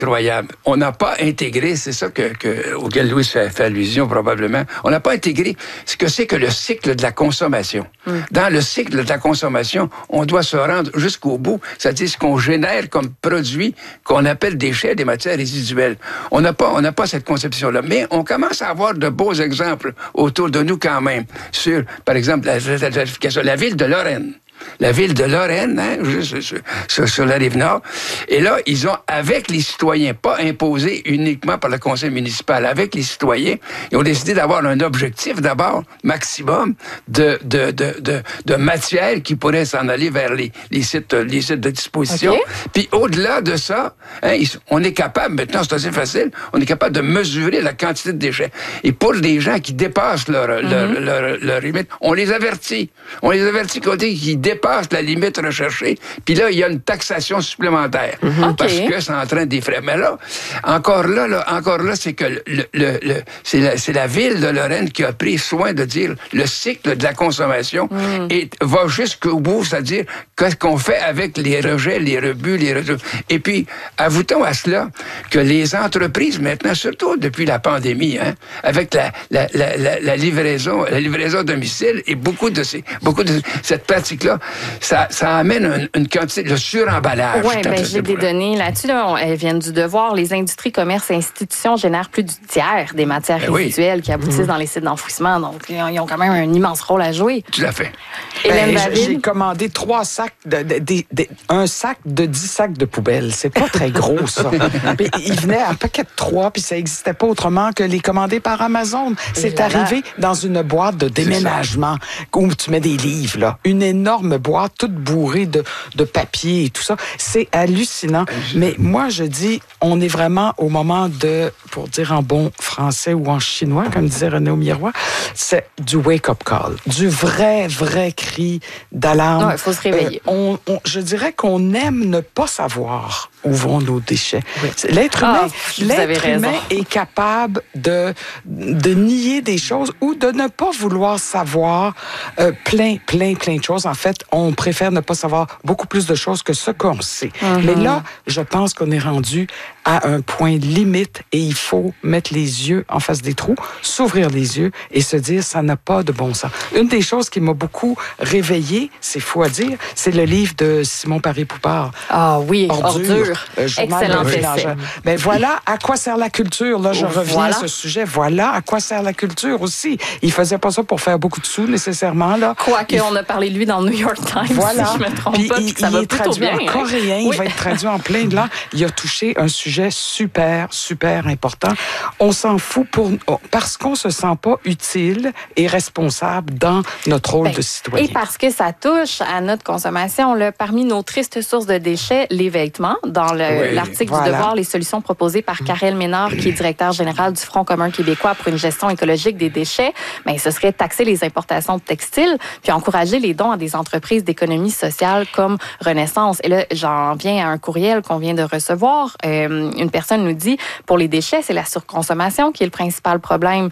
incroyable. On n'a pas intégré, c'est ça auquel Louis fait allusion probablement, on n'a pas intégré ce que c'est que le cycle de la consommation. Dans le cycle de la consommation, on doit se rendre jusqu'au bout, c'est-à-dire ce qu'on génère comme produit qu'on appelle déchets, des matières résiduelles. On n'a pas cette conception-là, mais on commence à avoir de beaux exemples autour de nous quand même, sur, par exemple, la ville de Lorraine. La ville de Lorraine, hein, juste sur la Rive-Nord. Et là, ils ont, avec les citoyens, pas imposé uniquement par le conseil municipal, avec les citoyens, ils ont décidé d'avoir un objectif, d'abord, maximum, de matière qui pourrait s'en aller vers les sites de disposition. Okay. Puis au-delà de ça, hein, on est capable, maintenant c'est assez facile, on est capable de mesurer la quantité de déchets. Et pour les gens qui dépassent leur limite, on les avertit. On les avertit qu'ils dépasse la limite recherchée, puis là, il y a une taxation supplémentaire. Parce que c'est en train des frais. Mais là, encore là, c'est que c'est la ville de Lorraine qui a pris soin de dire le cycle de la consommation et va jusqu'au bout, c'est-à-dire qu'est-ce qu'on fait avec les rejets, les rebuts, les retours. Et puis, ajoutons à cela que les entreprises, maintenant, surtout depuis la pandémie, hein, avec la livraison à domicile et beaucoup de cette pratique-là, ça amène une quantité de suremballage. Oui, bien, j'ai des données là-dessus. Là, elles viennent du Devoir. Les industries, commerces et institutions génèrent plus du tiers des matières résiduelles qui aboutissent dans les sites d'enfouissement. Donc, ils ont quand même un immense rôle à jouer. Tout à fait. J'ai commandé 3 sacs, un sac de 10 sacs de poubelle. C'est pas très gros, ça. Il venait un paquet de 3, puis ça n'existait pas autrement que les commander par Amazon. C'est arrivé dans une boîte de déménagement où tu mets des livres, là. Une énorme boîte, toute bourrée de papier et tout ça. C'est hallucinant. Mais moi, je dis, on est vraiment au moment pour dire en bon français ou en chinois, comme disait René Aumirois, c'est du wake-up call. Du vrai cri d'alarme. Non, il faut se réveiller. Je dirais qu'on aime ne pas savoir où vont nos déchets. Oui. L'être humain est capable de nier des choses ou de ne pas vouloir savoir plein de choses. En fait, on préfère ne pas savoir beaucoup plus de choses que ce qu'on sait. Mais là, je pense qu'on est rendu à un point limite et il faut mettre les yeux en face des trous, s'ouvrir les yeux et se dire ça n'a pas de bon sens. Une des choses qui m'a beaucoup réveillée, c'est fou à dire, c'est le livre de Simon Paré-Poupard. Ah oui, Ordure. Excellent essai. Ben voilà à quoi sert la culture. Là, je reviens à ce sujet. Voilà à quoi sert la culture aussi. Il faisait pas ça pour faire beaucoup de sous nécessairement là. Quoique on a parlé de lui dans le New York Times, voilà. si je me trompe pas, il ça va est plutôt traduit bien. en coréen, il va être traduit en plein de langues. Il a touché un sujet super important. On s'en fout parce qu'on se sent pas utile et responsable dans notre rôle de citoyen. Et parce que ça touche à notre consommation. Là, parmi nos tristes sources de déchets, les vêtements. Dans l'article du Devoir, les solutions proposées par Karel Ménard, qui est directeur général du Front commun québécois pour une gestion écologique des déchets, ce serait taxer les importations de textiles, puis encourager les dons à des entreprises d'économie sociale comme Renaissance. Et là, j'en viens à un courriel qu'on vient de recevoir. Une personne nous dit, pour les déchets, c'est la surconsommation qui est le principal problème.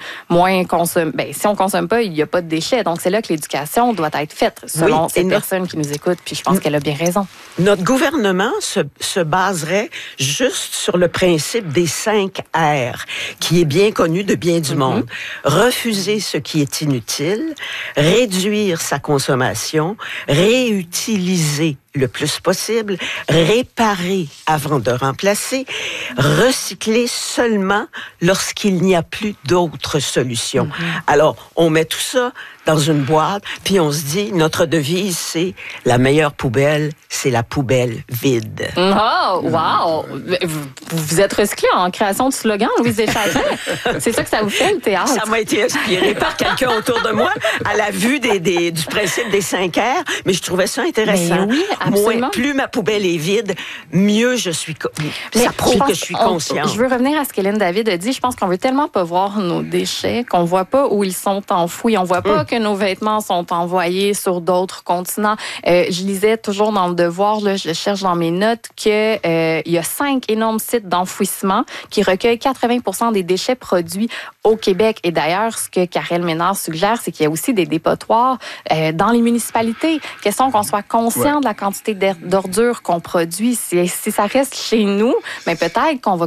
Si on consomme pas, il n'y a pas de déchets. Donc, c'est là que l'éducation doit être faite, selon cette personne qui nous écoute. Puis je pense qu'elle a bien raison. Notre gouvernement se baserait juste sur le principe des 5 R, qui est bien connu de bien du monde. Refuser ce qui est inutile, réduire sa consommation, réutiliser le plus possible, réparer avant de remplacer, recycler seulement lorsqu'il n'y a plus d'autres solutions. Alors, on met tout ça dans une boîte, puis on se dit, notre devise, c'est la meilleure poubelle, c'est la poubelle vide. Oh, wow! Vous êtes recyclé en création de slogan, Louise Deschâtel. C'est ça que ça vous fait, le théâtre? Ça m'a été inspiré par quelqu'un autour de moi à la vue du principe des 5 R, mais je trouvais ça intéressant. Mais oui, absolument. Moins, plus ma poubelle est vide, mieux je suis... Ça prouve que je suis consciente. Je veux revenir à ce qu'Hélène David a dit. Je pense qu'on veut tellement pas voir nos déchets qu'on voit pas où ils sont enfouis. On voit pas que nos vêtements sont envoyés sur d'autres continents. Je lisais toujours dans le Devoir, là, je cherche dans mes notes, qu'il y a 5 énormes sites d'enfouissement qui recueillent 80% des déchets produits au Québec. Et d'ailleurs, ce que Karel Ménard suggère, c'est qu'il y a aussi des dépotoirs dans les municipalités. Question qu'on soit conscient de la quantité d'ordures qu'on produit. Si ça reste chez nous, mais peut-être qu'on va